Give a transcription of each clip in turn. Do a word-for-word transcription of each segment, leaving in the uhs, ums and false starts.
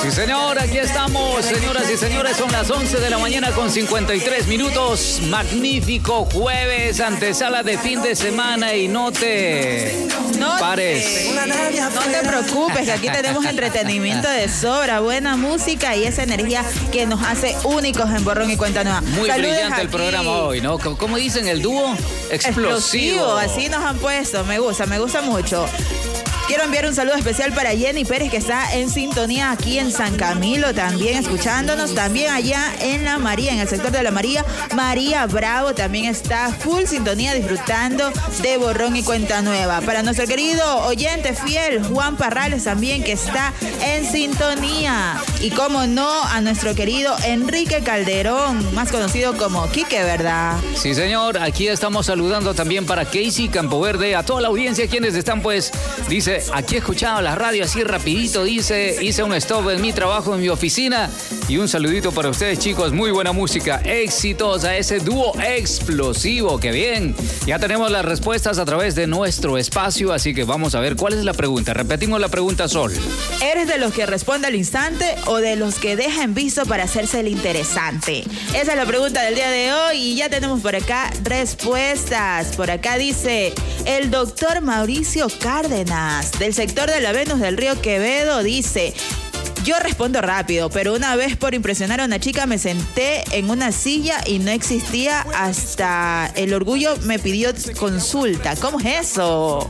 Sí, señor, aquí estamos, señoras y señores, son las once de la mañana con cincuenta y tres minutos. Magnífico jueves, antesala de fin de semana y no te no pares. Te, no te preocupes, que aquí tenemos entretenimiento de sobra, buena música y esa energía que nos hace únicos en Borrón y Cuenta Nueva. Muy Saludos brillante aquí. El programa hoy, ¿no? ¿Cómo dicen el dúo? Explosivo. Explosivo, así nos han puesto, me gusta, me gusta mucho. Quiero enviar un saludo especial para Jenny Pérez, que está en sintonía aquí en San Camilo, también escuchándonos. También allá en La María, en el sector de La María. María Bravo también está full sintonía, disfrutando de Borrón y Cuenta Nueva. Para nuestro querido oyente fiel, Juan Parrales, también, que está en sintonía. Y como no, a nuestro querido Enrique Calderón, más conocido como Quique, ¿verdad? Sí, señor. Aquí estamos saludando también para Casey Campoverde, a toda la audiencia, quienes están, pues, dice... Aquí escuchando la radio así rapidito, dice, hice un stop en mi trabajo, en mi oficina. Y un saludito para ustedes, chicos, muy buena música, éxitos a ese dúo explosivo, qué bien. Ya tenemos las respuestas a través de nuestro espacio, así que vamos a ver cuál es la pregunta. Repetimos la pregunta, Sol. ¿Eres de los que responde al instante o de los que deja en visto para hacerse el interesante? Esa es la pregunta del día de hoy y ya tenemos por acá respuestas. Por acá dice el doctor Mauricio Cárdenas, del sector de la Venus del Río Quevedo, dice: yo respondo rápido, pero una vez por impresionar a una chica me senté en una silla y no existía, hasta el orgullo me pidió consulta. ¿Cómo es eso?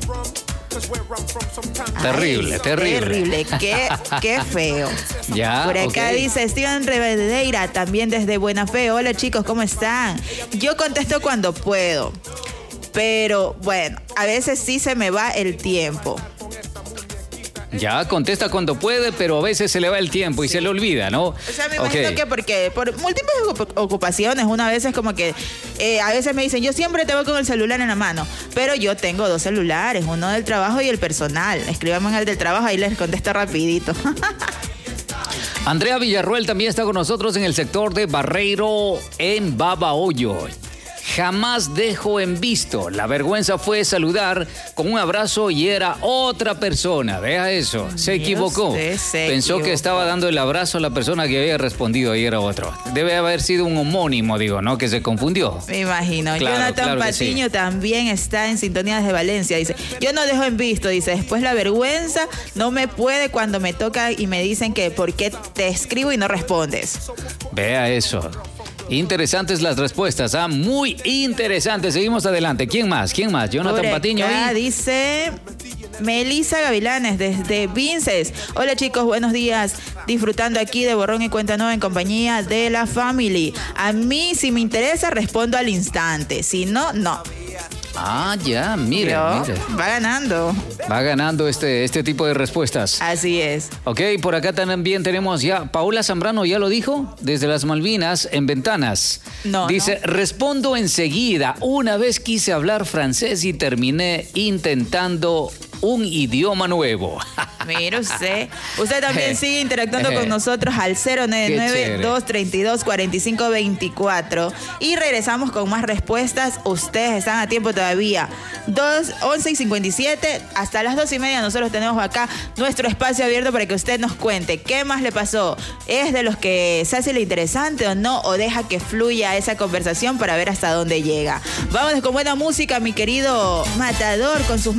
Terrible, Ay, terrible. Terrible, qué, qué feo. Ya, por acá okay. Dice Steven Revedeira, también desde Buena Fe. Hola chicos, ¿cómo están? Yo contesto cuando puedo, pero bueno, a veces sí se me va el tiempo. Ya, contesta cuando puede, pero a veces se le va el tiempo y sí. se le olvida, ¿no? O sea, me imagino okay. que porque por múltiples ocupaciones, una vez es como que, eh, a veces me dicen, yo siempre te voy con el celular en la mano, pero yo tengo dos celulares, uno del trabajo y el personal. Escríbame en el del trabajo, ahí les contesto rapidito. Andrea Villarruel también está con nosotros en el sector de Barreiro, en Babahoyo. Jamás dejo en visto. La vergüenza fue saludar con un abrazo y era otra persona. Vea eso. Se equivocó. Usted se Pensó equivocó. que estaba dando el abrazo a la persona que había respondido y era otro. Debe haber sido un homónimo, digo, ¿no? Que se confundió. Me imagino. Claro, Jonathan claro que Patiño sí. también está en sintonía desde Valencia. Dice, yo no dejo en visto. Dice, después la vergüenza no me puede cuando me toca y me dicen que por qué te escribo y no respondes. Vea eso. Interesantes las respuestas, ¿ah? Muy interesantes. Seguimos adelante. ¿Quién más? ¿Quién más? Jonathan Por Patiño. acá Y... dice Melissa Gavilanes desde Vinces. Hola chicos, buenos días. Disfrutando aquí de Borrón y Cuenta Nueva en compañía de la family. A mí, si me interesa, respondo al instante. Si no, no. Ah, ya, mira, mira. Va ganando. Va ganando este, este tipo de respuestas. Así es. Ok, por acá también tenemos ya, Paola Zambrano ya lo dijo, desde las Malvinas, en Ventanas. No, Dice, no. respondo enseguida. Una vez quise hablar francés y terminé intentando un idioma nuevo. Mire usted. Usted también sigue interactuando con nosotros al cero nueve nueve, dos tres dos, cuatro cinco dos cuatro. Y regresamos con más respuestas. Ustedes están a tiempo todavía. dos, once y cincuenta y siete. Hasta las dos y media nosotros tenemos acá nuestro espacio abierto para que usted nos cuente qué más le pasó. ¿Es de los que se hace lo interesante o no? ¿O deja que fluya esa conversación para ver hasta dónde llega? Vámonos con buena música, mi querido Matador, con sus